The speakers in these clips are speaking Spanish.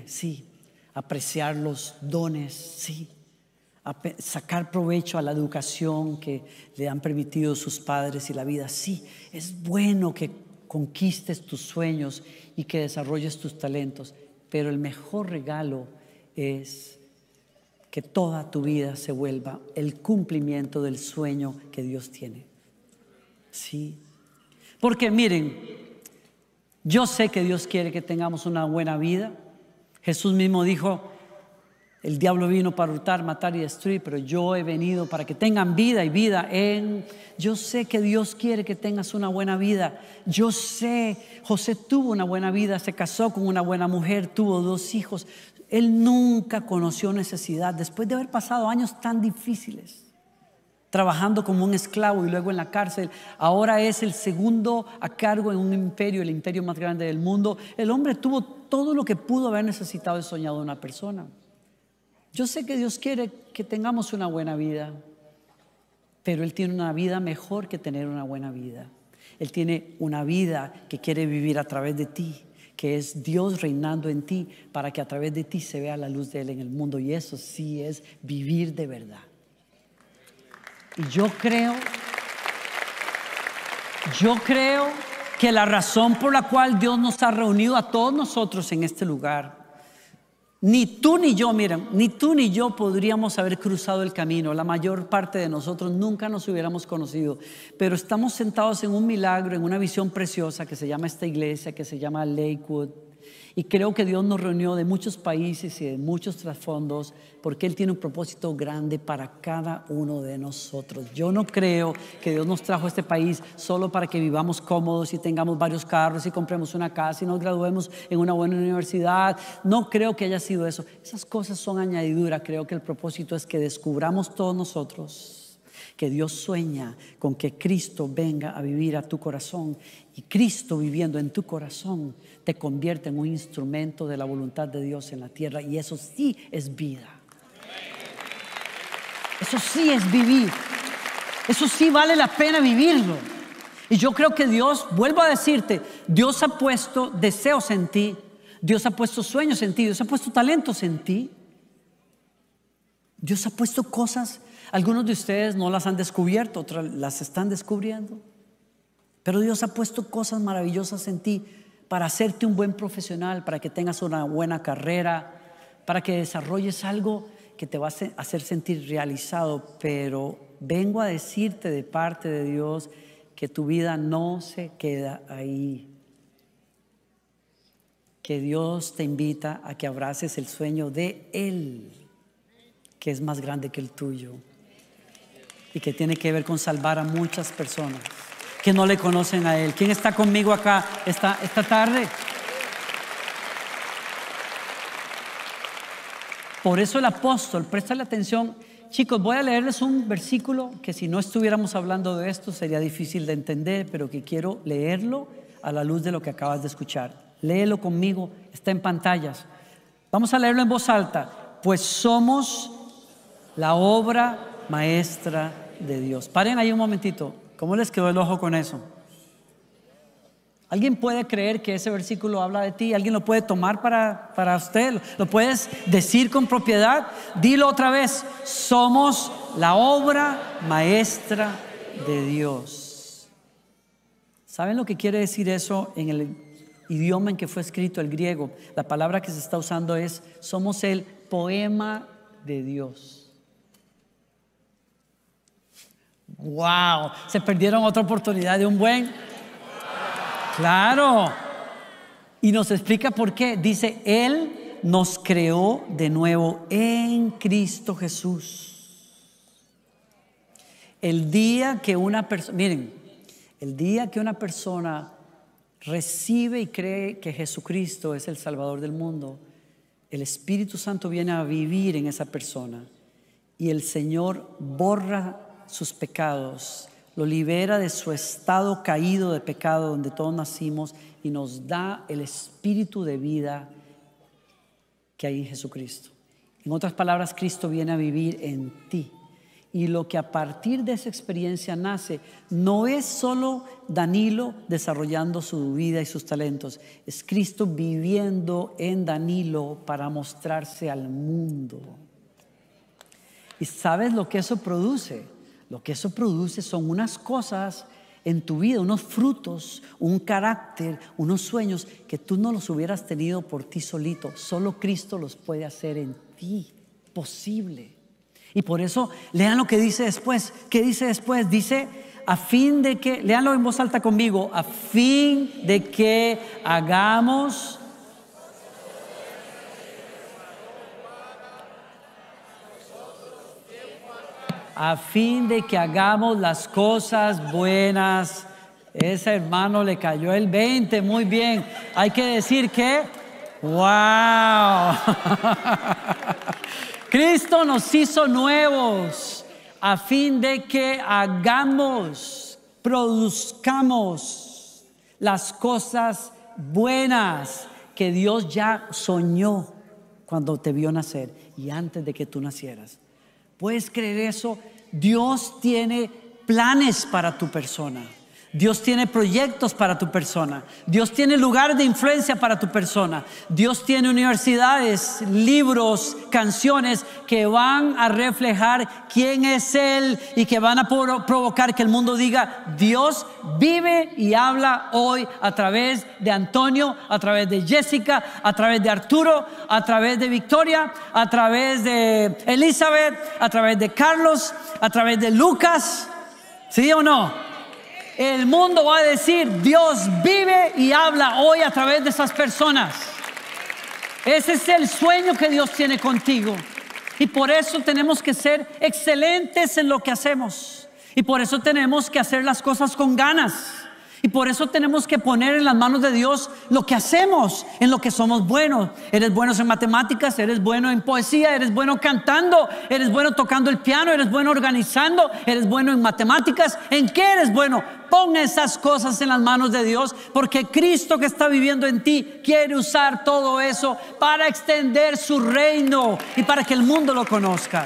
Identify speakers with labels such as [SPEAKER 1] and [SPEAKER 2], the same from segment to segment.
[SPEAKER 1] tiene, sí. Apreciar los dones, sí. Sacar provecho a la educación que le han permitido sus padres y la vida, sí. Es bueno que conquistes tus sueños y que desarrolles tus talentos, pero el mejor regalo es que toda tu vida se vuelva el cumplimiento del sueño que Dios tiene. Sí. Porque miren, yo sé que Dios quiere que tengamos una buena vida. Jesús mismo dijo: el diablo vino para hurtar, matar y destruir, pero yo he venido para que tengan vida y vida en... Yo sé que Dios quiere que tengas una buena vida. Yo sé, José tuvo una buena vida, se casó con una buena mujer, tuvo 2 hijos. Él nunca conoció necesidad, después de haber pasado años tan difíciles, trabajando como un esclavo y luego en la cárcel. Ahora es el segundo a cargo en un imperio, el imperio más grande del mundo. El hombre tuvo todo lo que pudo haber necesitado y soñado de una persona. Yo sé que Dios quiere que tengamos una buena vida, pero Él tiene una vida mejor que tener una buena vida. Él tiene una vida que quiere vivir a través de ti, que es Dios reinando en ti, para que a través de ti se vea la luz de Él en el mundo. Y eso sí es vivir de verdad. Y yo creo que la razón por la cual Dios nos ha reunido a todos nosotros en este lugar, ni tú ni yo, miren, ni tú ni yo podríamos haber cruzado el camino. La mayor parte de nosotros nunca nos hubiéramos conocido, pero estamos sentados en un milagro, en una visión preciosa que se llama esta iglesia, que se llama Lakewood. Y creo que Dios nos reunió de muchos países y de muchos trasfondos, porque Él tiene un propósito grande para cada uno de nosotros. Yo no creo que Dios nos trajo a este país solo para que vivamos cómodos y tengamos varios carros y compremos una casa y nos graduemos en una buena universidad. No creo que haya sido eso. Esas cosas son añadidura. Creo que el propósito es que descubramos todos nosotros que Dios sueña con que Cristo venga a vivir a tu corazón, y Cristo viviendo en tu corazón te convierte en un instrumento de la voluntad de Dios en la tierra. Y eso sí es vida. Eso sí es vivir. Eso sí vale la pena vivirlo. Y yo creo que Dios, vuelvo a decirte, Dios ha puesto deseos en ti, Dios ha puesto sueños en ti, Dios ha puesto talentos en ti. Dios ha puesto cosas. Algunos de ustedes no las han descubierto, otras las están descubriendo. Pero Dios ha puesto cosas maravillosas en ti para hacerte un buen profesional, para que tengas una buena carrera, para que desarrolles algo que te va a hacer sentir realizado. Pero vengo a decirte de parte de Dios que tu vida no se queda ahí. Que Dios te invita a que abraces el sueño de Él, que es más grande que el tuyo y que tiene que ver con salvar a muchas personas que no le conocen a Él. ¿Quién está conmigo acá esta tarde? Por eso el apóstol, préstale atención. Chicos, voy a leerles un versículo que si no estuviéramos hablando de esto sería difícil de entender, pero que quiero leerlo a la luz de lo que acabas de escuchar. Léelo conmigo, está en pantallas. Vamos a leerlo en voz alta. Pues somos la obra maestra de Dios. Paren ahí un momentito. ¿Cómo les quedó el ojo con eso? ¿Alguien puede creer que ese versículo habla de ti? ¿Alguien lo puede tomar para usted? ¿Lo puedes decir con propiedad? Dilo otra vez. Somos la obra maestra de Dios. ¿Saben lo que quiere decir eso en el idioma en que fue escrito, el griego? La palabra que se está usando es: somos el poema de Dios. ¡Wow! Se perdieron otra oportunidad de un buen... ¡Claro! Y nos explica por qué. Dice: Él nos creó de nuevo en Cristo Jesús. El día que una persona, miren, el día que una persona recibe y cree que Jesucristo es el Salvador del mundo, el Espíritu Santo viene a vivir en esa persona y el Señor borra sus pecados, lo libera de su estado caído de pecado donde todos nacimos y nos da el espíritu de vida que hay en Jesucristo. En otras palabras, Cristo viene a vivir en ti Y lo que a partir de esa experiencia nace no es solo Danilo desarrollando su vida y sus talentos, es Cristo viviendo en Danilo para mostrarse al mundo. ¿Y sabes lo que eso produce? Lo que eso produce son unas cosas en tu vida, unos frutos, un carácter, unos sueños que tú no los hubieras tenido por ti solito. Solo Cristo los puede hacer en ti posible. Y por eso, lean lo que dice después. ¿Qué dice después? Dice, a fin de que, léanlo en voz alta conmigo, a fin de que hagamos las cosas buenas. Ese hermano le cayó el 20, muy bien. Hay que decir que, wow. Cristo nos hizo nuevos a fin de que produzcamos las cosas buenas que Dios ya soñó cuando te vio nacer y antes de que tú nacieras. ¿Puedes creer eso? Dios tiene planes para tu persona. Dios tiene proyectos para tu persona. Dios tiene lugares de influencia para tu persona. Dios tiene universidades, libros, canciones que van a reflejar quién es Él y que van a provocar que el mundo diga: Dios vive y habla hoy a través de Antonio, a través de Jessica, a través de Arturo, a través de Victoria, a través de Elizabeth, a través de Carlos, a través de Lucas. ¿Sí o no? El mundo va a decir: Dios vive y habla hoy a través de esas personas. Ese es el sueño que Dios tiene contigo. Y por eso tenemos que ser excelentes en lo que hacemos. Y por eso tenemos que hacer las cosas con ganas. Y por eso tenemos que poner en las manos de Dios lo que hacemos, en lo que somos buenos. Eres bueno en matemáticas, eres bueno en poesía, eres bueno cantando, eres bueno tocando el piano, eres bueno organizando, eres bueno en matemáticas. ¿En qué eres bueno? Pon esas cosas en las manos de Dios, porque Cristo que está viviendo en ti quiere usar todo eso para extender su reino y para que el mundo lo conozca.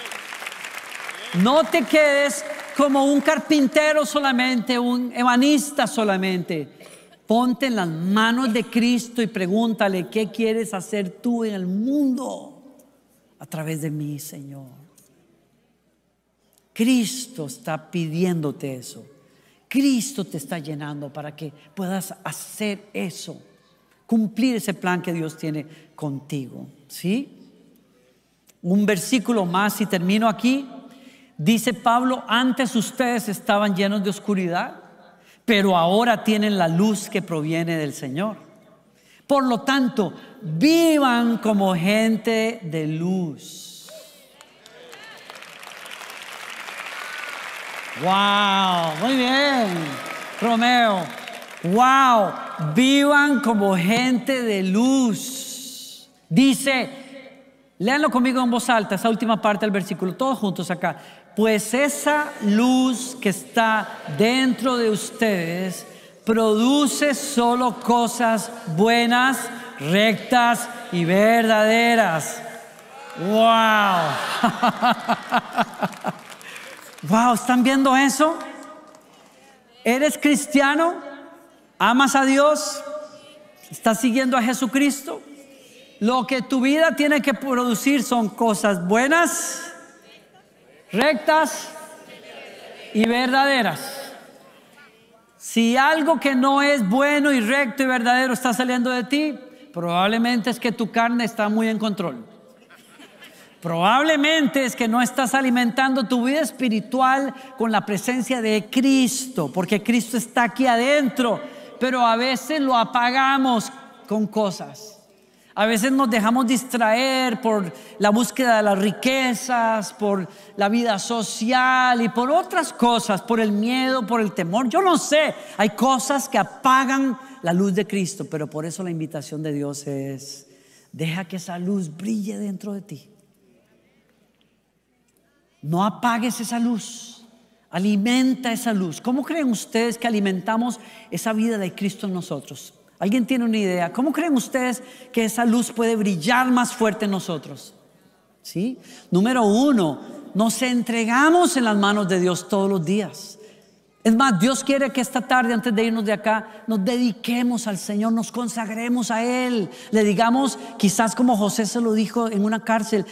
[SPEAKER 1] No te quedes como un carpintero solamente, un ebanista solamente. Ponte en las manos de Cristo y pregúntale: ¿qué quieres hacer tú en el mundo a través de mí, Señor? Cristo está pidiéndote eso. Cristo te está llenando para que puedas hacer eso, cumplir ese plan que Dios tiene contigo. ¿Sí? Un versículo más y termino aquí. Dice Pablo: antes ustedes estaban llenos de oscuridad, pero ahora tienen la luz que proviene del Señor. Por lo tanto, vivan como gente de luz. Wow, muy bien, Romeo. Wow, vivan como gente de luz. Dice, léanlo conmigo en voz alta, esa última parte del versículo, todos juntos acá. Pues esa luz que está dentro de ustedes produce solo cosas buenas, rectas y verdaderas. ¡Wow! ¡Wow! ¿Están viendo eso? ¿Eres cristiano? ¿Amas a Dios? ¿Estás siguiendo a Jesucristo? Lo que tu vida tiene que producir son cosas buenas, rectas y verdaderas. Si algo que no es bueno y recto y verdadero está saliendo de ti, probablemente es que tu carne está muy en control. Probablemente es que no estás alimentando tu vida espiritual con la presencia de Cristo, porque Cristo está aquí adentro, pero a veces lo apagamos con cosas. A veces nos dejamos distraer por la búsqueda de las riquezas, por la vida social y por otras cosas, por el miedo, por el temor. Yo no sé, hay cosas que apagan la luz de Cristo, pero por eso la invitación de Dios es: deja que esa luz brille dentro de ti. No apagues esa luz, alimenta esa luz. ¿Cómo creen ustedes que alimentamos esa vida de Cristo en nosotros? ¿Alguien tiene una idea? ¿Cómo creen ustedes que esa luz puede brillar más fuerte en nosotros? ¿Sí? Número uno, nos entregamos en las manos de Dios todos los días. Es más, Dios quiere que esta tarde, antes de irnos de acá, nos dediquemos al Señor, nos consagremos a Él. Le digamos, quizás como José se lo dijo en una cárcel: